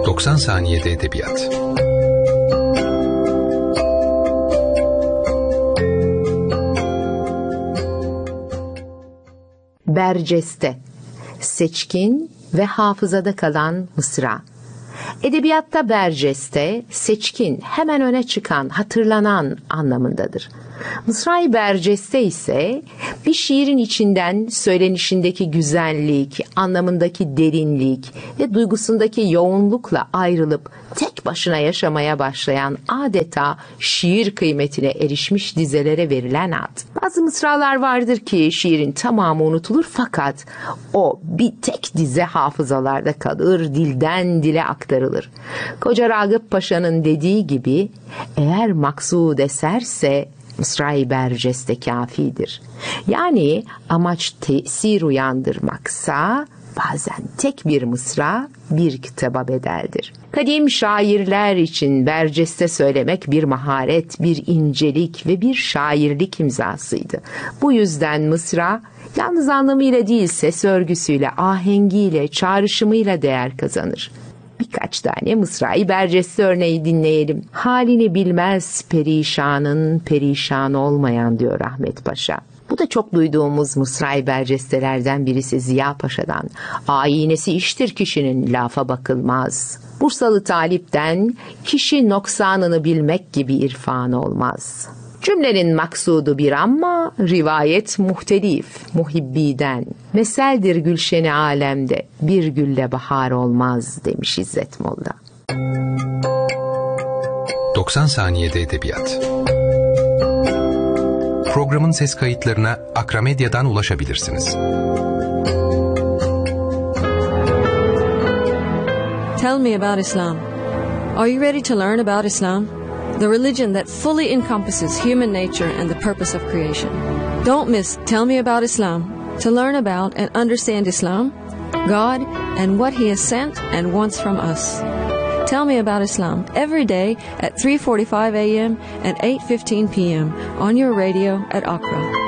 90 saniyede edebiyat. Berceste, seçkin ve hafızada kalan mısra. Edebiyatta berceste, seçkin, hemen öne çıkan, hatırlanan anlamındadır. Mısra-i berceste ise bir şiirin içinden söylenişindeki güzellik, anlamındaki derinlik ve duygusundaki yoğunlukla ayrılıp tek başına yaşamaya başlayan, adeta şiir kıymetine erişmiş dizelere verilen ad. Bazı mısralar vardır ki şiirin tamamı unutulur fakat o bir tek dize hafızalarda kalır, dilden dile aktarılır. Koca Ragıp Paşa'nın dediği gibi, eğer maksud eserse mısra-i berceste kâfidir. Yani amaç tesir uyandırmaksa bazen tek bir mısra bir kitaba bedeldir. Kadim şairler için berceste söylemek bir maharet, bir incelik ve bir şairlik imzasıydı. Bu yüzden mısra yalnız anlamıyla değil, ses örgüsüyle, ahengiyle, çağrışımıyla değer kazanır. Birkaç tane mısra-i berceste örneği dinleyelim. Halini bilmez perişanın perişan olmayan diyor Ahmet Paşa. Bu da çok duyduğumuz mısra-i bercestelerden birisi Ziya Paşa'dan. Ayinesi iştir kişinin, lafa bakılmaz. Bursalı Talip'ten kişi noksanını bilmek gibi irfan olmaz. Cümlenin maksudu bir ama rivayet muhtelif, muhibbiden. Meseldir gülşeni alemde, bir gülle bahar olmaz demiş İzzet Molla. 90 saniyede edebiyat. Programın ses kayıtlarına Akramedya'dan ulaşabilirsiniz. Tell me about Islam. Are you ready to learn about Islam? The religion that fully encompasses human nature and the purpose of creation. Don't miss Tell Me About Islam to learn about and understand Islam, God, and what He has sent and wants from us. Tell Me About Islam every day at 3:45 a.m. and 8:15 p.m. on your radio at Accra.